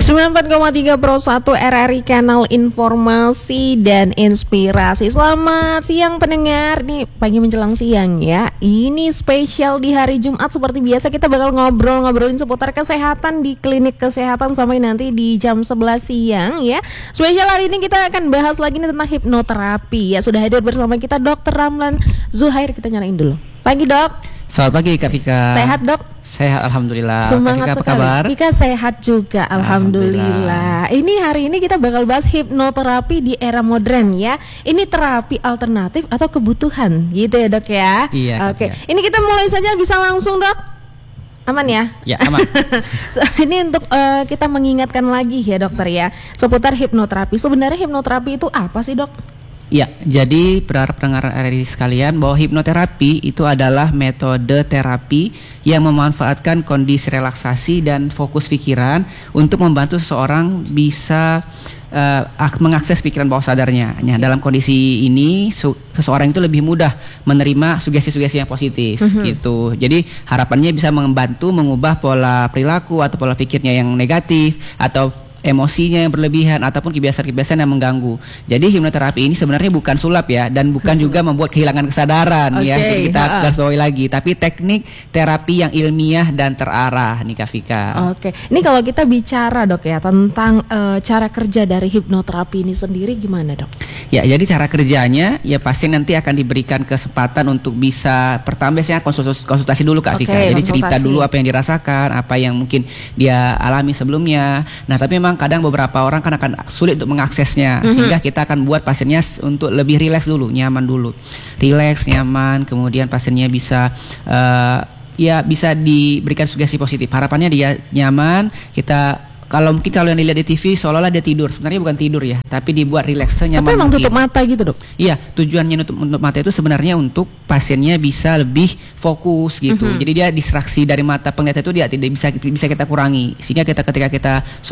94,3 Pro 1 RRI Kanal Informasi dan Inspirasi. Selamat siang pendengar. Nih pagi menjelang siang ya. Ini spesial di hari Jumat. Seperti biasa kita bakal ngobrolin seputar kesehatan di klinik kesehatan sampai nanti di jam 11 siang ya. Spesial hari ini kita akan bahas lagi nih tentang hipnoterapi ya. Sudah hadir bersama kita Dr. Ramlan Zuhair. Kita nyalain dulu. Pagi dok. Selamat pagi Kak Vika. Sehat dok? Sehat alhamdulillah. Semangat Kak Vika, sekali. apa kabar? Vika sehat juga alhamdulillah. Ini hari ini kita bakal bahas hipnoterapi di era modern ya. Ini terapi alternatif atau kebutuhan gitu ya dok ya. Iya. Oke. Ini kita mulai saja, bisa langsung dok. Aman ya? Ya aman. Ini untuk kita mengingatkan lagi ya dokter ya seputar hipnoterapi. Sebenarnya hipnoterapi itu apa sih dok? Ya, jadi para pendengar RRI sekalian bahwa hipnoterapi itu adalah metode terapi yang memanfaatkan kondisi relaksasi dan fokus pikiran untuk membantu seseorang bisa mengakses pikiran bawah sadarnya. Nah, dalam kondisi ini seseorang itu lebih mudah menerima sugesti-sugesti yang positif gitu. Jadi harapannya bisa membantu mengubah pola perilaku atau pola pikirnya yang negatif atau emosinya yang berlebihan ataupun kebiasaan-kebiasaan yang mengganggu. Jadi hipnoterapi ini sebenarnya bukan sulap ya, dan bukan juga membuat kehilangan kesadaran ya. Jadi kita garis bawahi lagi, tapi teknik terapi yang ilmiah dan terarah nih Kak Vika. Oke. Ini kalau kita bicara dok ya tentang cara kerja dari hipnoterapi ini sendiri gimana dok? Ya, jadi cara kerjanya ya pasti nanti akan diberikan kesempatan untuk bisa pertama biasanya konsultasi dulu Kak Vika. Jadi cerita dulu apa yang dirasakan, apa yang mungkin dia alami sebelumnya. Nah, tapi memang kadang beberapa orang kan akan sulit untuk mengaksesnya, sehingga kita akan buat pasiennya untuk lebih rileks dulu, nyaman dulu, rileks, nyaman, kemudian pasiennya bisa bisa diberikan sugesti positif. Harapannya dia nyaman. Kalau yang dilihat di TV seolah-olah dia tidur, sebenarnya bukan tidur ya, tapi dibuat rileks senyaman. Tapi memang tutup mata gitu dok? Iya, tujuannya nutup mata itu sebenarnya untuk pasiennya bisa lebih fokus gitu. Jadi dia distraksi dari mata penglihatan itu dia tidak bisa kita kurangi, sehingga ketika kita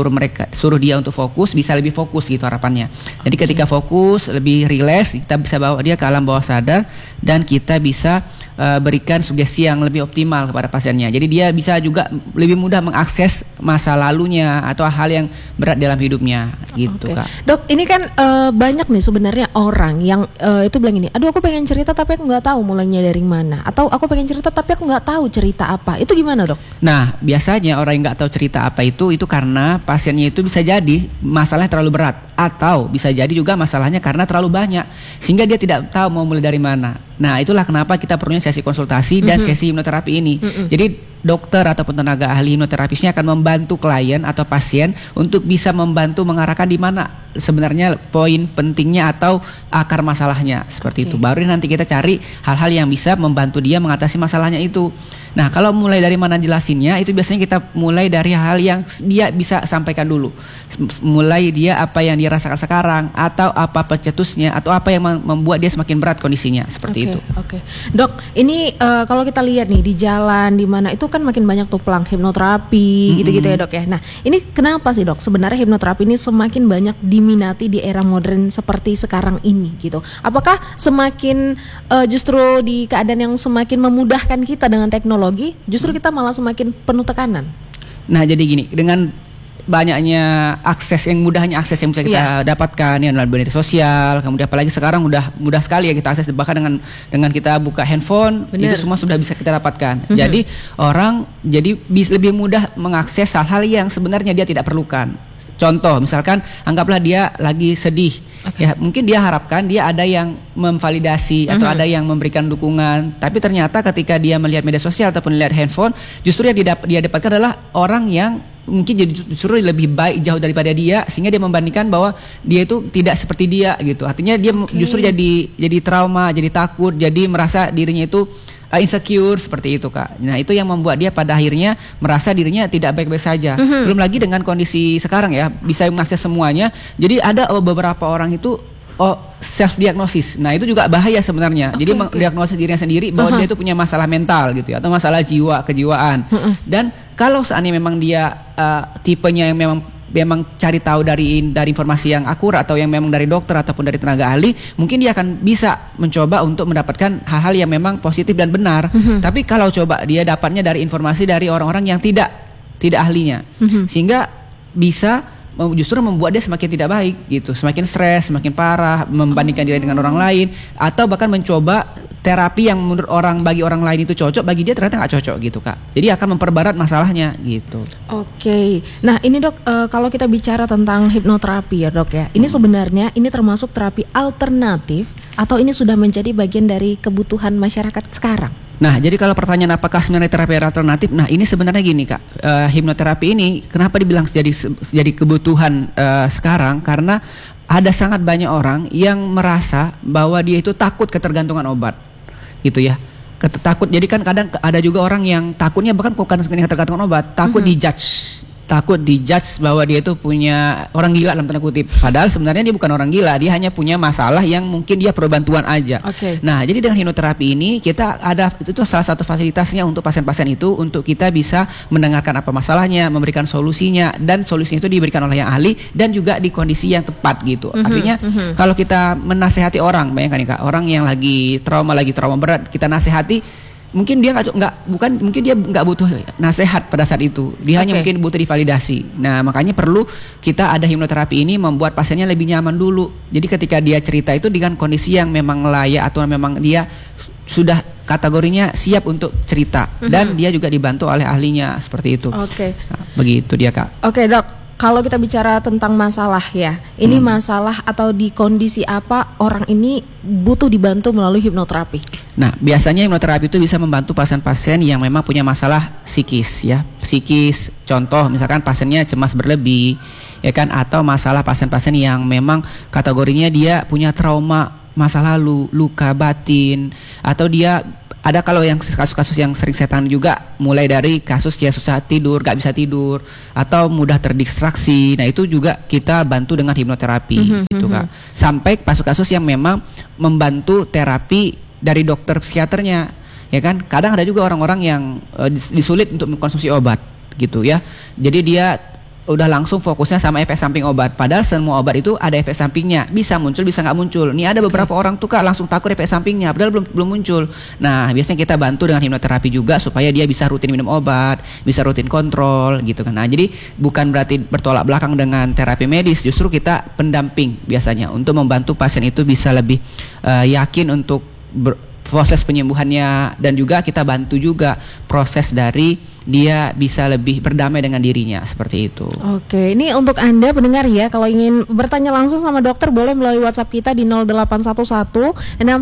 suruh dia untuk fokus bisa lebih fokus gitu harapannya. Jadi ketika fokus lebih rileks, kita bisa bawa dia ke alam bawah sadar dan kita bisa berikan sugesti yang lebih optimal kepada pasiennya. Jadi dia bisa juga lebih mudah mengakses masa lalunya atau hal yang berat dalam hidupnya gitu Kak. Dok, ini kan banyak nih sebenarnya orang yang itu bilang ini, aduh aku pengen cerita tapi aku nggak tahu mulainya dari mana, atau aku pengen cerita tapi aku nggak tahu cerita apa. Itu gimana dok? Nah, biasanya orang yang nggak tahu cerita apa itu karena pasiennya itu bisa jadi masalahnya terlalu berat, atau bisa jadi juga masalahnya karena terlalu banyak sehingga dia tidak tahu mau mulai dari mana. Nah, itulah kenapa kita perlunya sesi konsultasi dan sesi hipnoterapi ini. Jadi dokter ataupun tenaga ahli hipnoterapisnya akan membantu klien atau pasien untuk bisa membantu mengarahkan di mana sebenarnya poin pentingnya atau akar masalahnya, seperti itu. Baru nanti kita cari hal-hal yang bisa membantu dia mengatasi masalahnya itu. Nah, kalau mulai dari mana jelasinnya, itu biasanya kita mulai dari hal yang dia bisa sampaikan dulu. Mulai dia apa yang dia rasakan sekarang, atau apa pencetusnya, atau apa yang membuat dia semakin berat kondisinya, seperti itu. Dok, ini kalau kita lihat nih di jalan di mana itu kan makin banyak tuh pelang hipnoterapi gitu-gitu ya dok ya. Nah, ini kenapa sih dok sebenarnya hipnoterapi ini semakin banyak diminati di era modern seperti sekarang ini gitu? Apakah semakin justru di keadaan yang semakin memudahkan kita dengan teknologi, justru kita malah semakin penuh tekanan? Nah, jadi gini, dengan banyaknya akses yang bisa kita dapatkan ya melalui media sosial, kemudian apalagi sekarang udah mudah sekali ya kita akses, bahkan dengan kita buka handphone itu semua sudah bisa kita dapatkan. Jadi orang lebih mudah mengakses hal-hal yang sebenarnya dia tidak perlukan. Contoh, misalkan anggaplah dia lagi sedih, ya mungkin dia harapkan dia ada yang memvalidasi atau ada yang memberikan dukungan, tapi ternyata ketika dia melihat media sosial ataupun melihat handphone, justru yang dia dapatkan adalah orang yang mungkin justru lebih baik jauh daripada dia, sehingga dia membandingkan bahwa dia itu tidak seperti dia gitu. Artinya dia justru jadi trauma, jadi takut, jadi merasa dirinya itu insecure, seperti itu Kak. Nah, itu yang membuat dia pada akhirnya merasa dirinya tidak baik-baik saja. Belum lagi dengan kondisi sekarang ya, bisa mengakses semuanya. Jadi ada beberapa orang itu self diagnosis. Nah, itu juga bahaya sebenarnya. Jadi mendiagnosis dirinya sendiri bahwa dia itu punya masalah mental gitu ya, atau masalah kejiwaan. Dan kalau seandainya memang dia tipenya yang memang cari tahu dari informasi yang akurat atau yang memang dari dokter ataupun dari tenaga ahli, mungkin dia akan bisa mencoba untuk mendapatkan hal-hal yang memang positif dan benar. Tapi kalau coba dia dapatnya dari informasi dari orang-orang yang tidak ahlinya, sehingga bisa justru membuat dia semakin tidak baik gitu, semakin stres, semakin parah, membandingkan diri dengan orang lain, atau bahkan mencoba terapi yang menurut bagi orang lain itu cocok, bagi dia ternyata nggak cocok gitu Kak. Jadi akan memperberat masalahnya gitu. Oke, nah ini Dok, kalau kita bicara tentang hipnoterapi ya Dok ya, ini sebenarnya ini termasuk terapi alternatif atau ini sudah menjadi bagian dari kebutuhan masyarakat sekarang? Nah, jadi kalau pertanyaan apakah sebenarnya terapi alternatif, nah ini sebenarnya gini Kak, hipnoterapi ini kenapa dibilang jadi kebutuhan sekarang, karena ada sangat banyak orang yang merasa bahwa dia itu takut ketergantungan obat, gitu ya. Takut, jadi kan kadang ada juga orang yang takutnya bukan ketergantungan obat, takut dijudge bahwa dia itu punya orang gila dalam tanda kutip. Padahal sebenarnya dia bukan orang gila, dia hanya punya masalah yang mungkin dia perlu bantuan aja. Nah, jadi dengan hipnoterapi ini kita ada itu salah satu fasilitasnya untuk pasien-pasien itu, untuk kita bisa mendengarkan apa masalahnya, memberikan solusinya, dan solusinya itu diberikan oleh yang ahli dan juga di kondisi yang tepat gitu. Artinya kalau kita menasehati orang, bayangkan nih Kak, orang yang lagi trauma berat, kita nasihati, mungkin dia nggak butuh nasihat pada saat itu, dia hanya mungkin butuh divalidasi. Nah, makanya perlu kita ada hipnoterapi ini membuat pasiennya lebih nyaman dulu. Jadi ketika dia cerita itu dengan kondisi yang memang layak atau memang dia sudah kategorinya siap untuk cerita, dan dia juga dibantu oleh ahlinya seperti itu. Nah, begitu dia Kak. Oke Dok. Kalau kita bicara tentang masalah ya, ini masalah atau di kondisi apa orang ini butuh dibantu melalui hipnoterapi? Nah, biasanya hipnoterapi itu bisa membantu pasien-pasien yang memang punya masalah psikis ya. Psikis, contoh misalkan pasiennya cemas berlebih, ya kan, atau masalah pasien-pasien yang memang kategorinya dia punya trauma masa lalu, luka batin, atau dia ada kalau yang kasus-kasus yang sering saya tangani juga, mulai dari kasus dia susah tidur, gak bisa tidur, atau mudah terdistraksi. Nah, itu juga kita bantu dengan hipnoterapi gitu Kak. Sampai kasus-kasus yang memang membantu terapi dari dokter psikiaternya, ya kan. Kadang ada juga orang-orang yang disulit untuk mengkonsumsi obat gitu ya. Jadi dia udah langsung fokusnya sama efek samping obat. Padahal semua obat itu ada efek sampingnya, bisa muncul bisa nggak muncul. Ini ada beberapa orang tuh Kak langsung takut efek sampingnya, padahal belum muncul. Nah, biasanya kita bantu dengan hipnoterapi juga supaya dia bisa rutin minum obat, bisa rutin kontrol gitu kan. Nah, jadi bukan berarti bertolak belakang dengan terapi medis, justru kita pendamping biasanya untuk membantu pasien itu bisa lebih yakin untuk proses penyembuhannya, dan juga kita bantu juga proses dari dia bisa lebih berdamai dengan dirinya, seperti itu. Oke, ini untuk Anda pendengar ya, kalau ingin bertanya langsung sama dokter boleh melalui WhatsApp kita di 0811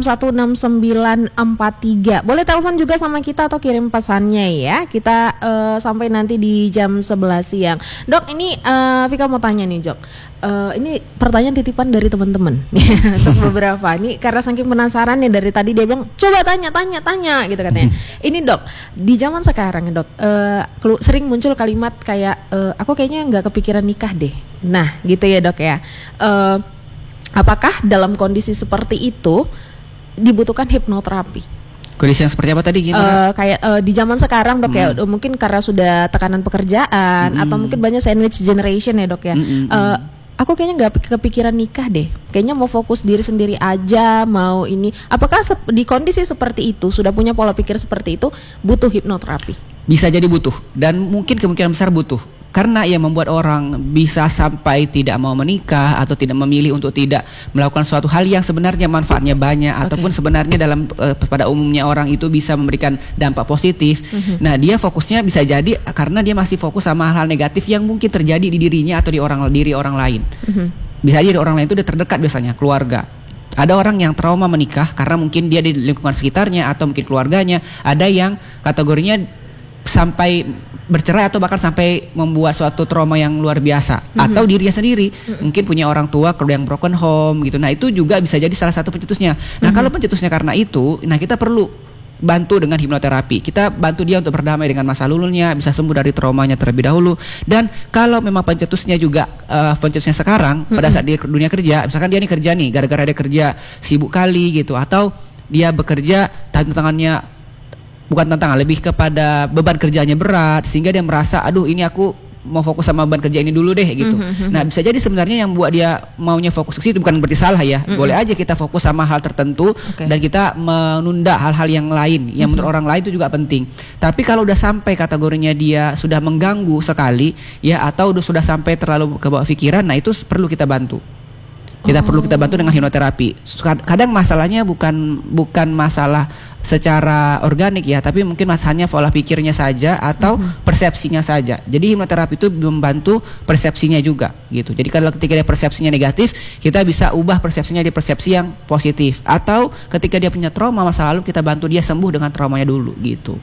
616943. Boleh telepon juga sama kita atau kirim pesannya ya. Kita sampai nanti di jam 11 siang. Dok, ini Vika mau tanya nih Dok. Ini pertanyaan titipan dari teman-teman untuk beberapa. Ini karena saking penasaran ya, dari tadi dia bilang coba tanya gitu katanya. Ini Dok, di zaman sekarang ya Dok, sering muncul kalimat kayak aku kayaknya nggak kepikiran nikah deh. Nah, gitu ya Dok ya. Apakah dalam kondisi seperti itu dibutuhkan hipnoterapi? Kondisi yang seperti apa tadi gimana? Kayak di zaman sekarang Dok ya, mungkin karena sudah tekanan pekerjaan atau mungkin banyak sandwich generation ya Dok ya. Aku kayaknya nggak kepikiran nikah deh. Kayaknya mau fokus diri sendiri aja, mau ini. Apakah di kondisi seperti itu, sudah punya pola pikir seperti itu, butuh hipnoterapi? Bisa jadi butuh, dan mungkin kemungkinan besar butuh. Karena ia membuat orang bisa sampai tidak mau menikah atau tidak memilih untuk tidak melakukan suatu hal yang sebenarnya manfaatnya banyak, ataupun sebenarnya dalam pada umumnya orang itu bisa memberikan dampak positif. Nah, dia fokusnya bisa jadi karena dia masih fokus sama hal-hal negatif yang mungkin terjadi di dirinya atau di diri orang lain. Bisa jadi orang lain itu udah terdekat, biasanya keluarga. Ada orang yang trauma menikah karena mungkin dia di lingkungan sekitarnya atau mungkin keluarganya. Ada yang kategorinya sampai bercerai atau bahkan sampai membuat suatu trauma yang luar biasa, atau dirinya sendiri mungkin punya orang tua yang broken home gitu. Nah, itu juga bisa jadi salah satu pencetusnya. Nah, kalau pencetusnya karena itu, nah kita perlu bantu dengan hipnoterapi. Kita bantu dia untuk berdamai dengan masa lalunya, bisa sembuh dari traumanya terlebih dahulu. Dan kalau memang pencetusnya juga pencetusnya sekarang pada saat dia dunia kerja, misalkan dia nih kerja nih, gara-gara dia kerja sibuk kali gitu, atau dia bekerja tantangannya bukan tantangan, lebih kepada beban kerjanya berat sehingga dia merasa aduh ini aku mau fokus sama beban kerja ini dulu deh gitu. Nah bisa jadi sebenarnya yang buat dia maunya fokus ke situ bukan berarti salah ya. Boleh aja kita fokus sama hal tertentu dan kita menunda hal-hal yang lain yang menurut orang lain itu juga penting. Tapi kalau udah sampai kategorinya dia sudah mengganggu sekali ya, atau sudah sampai terlalu ke bawah pikiran, nah itu perlu kita bantu. Perlu kita bantu dengan hipnoterapi. Kadang masalahnya bukan masalah secara organik ya, tapi mungkin masalahnya pola pikirnya saja atau persepsinya saja. Jadi hipnoterapi itu membantu persepsinya juga gitu. Jadi kalau ketika dia persepsinya negatif, kita bisa ubah persepsinya di persepsi yang positif. Atau ketika dia punya trauma masa lalu, kita bantu dia sembuh dengan traumanya dulu gitu.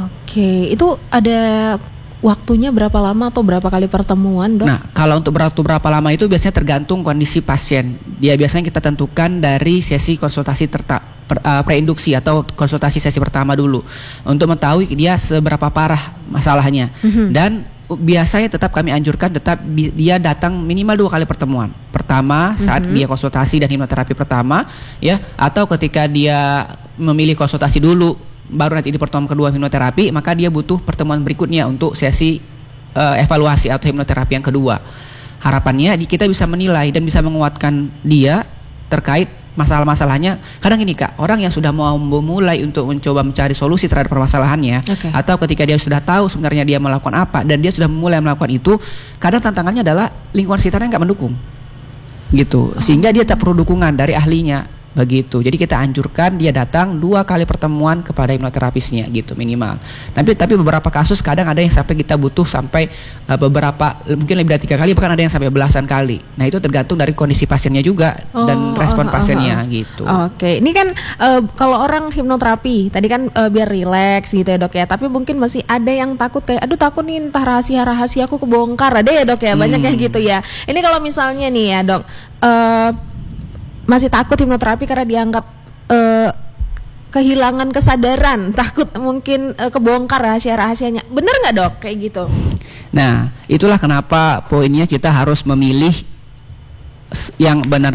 Oke, itu ada waktunya berapa lama atau berapa kali pertemuan, Dok? Nah, kalau untuk berapa lama itu biasanya tergantung kondisi pasien. Dia biasanya kita tentukan dari sesi konsultasi preinduksi atau konsultasi sesi pertama dulu untuk mengetahui dia seberapa parah masalahnya. Dan biasanya tetap kami anjurkan dia datang minimal 2 kali pertemuan. Pertama saat dia konsultasi dan hipnoterapi pertama ya, atau ketika dia memilih konsultasi dulu baru nanti di pertemuan kedua hipnoterapi, maka dia butuh pertemuan berikutnya untuk sesi evaluasi atau hipnoterapi yang kedua. Harapannya kita bisa menilai dan bisa menguatkan dia terkait masalah-masalahnya. Kadang gini Kak, orang yang sudah mau memulai untuk mencoba mencari solusi terhadap permasalahannya, atau ketika dia sudah tahu sebenarnya dia melakukan apa dan dia sudah mulai melakukan itu, kadang tantangannya adalah lingkungan sekitarnya nggak mendukung gitu, sehingga dia tak perlu dukungan dari ahlinya. Begitu. Jadi kita anjurkan dia datang 2 kali pertemuan kepada hipnoterapisnya gitu minimal. Tapi beberapa kasus kadang ada yang sampai kita butuh sampai beberapa, mungkin lebih dari 3 kali, bahkan ada yang sampai belasan kali. Nah itu tergantung dari kondisi pasiennya juga dan respon pasiennya gitu. Oke, ini kan kalau orang hipnoterapi tadi kan biar rileks gitu ya Dok ya. Tapi mungkin masih ada yang takut kayak, aduh takut nih entah rahasia aku kebongkar. Ada ya Dok ya, banyak yang gitu ya. Ini kalau misalnya nih ya Dok, masih takut hipnoterapi karena dianggap kehilangan kesadaran, takut mungkin kebongkar rahasia-rahasianya. Bener nggak Dok kayak gitu? Nah itulah kenapa poinnya kita harus memilih yang benar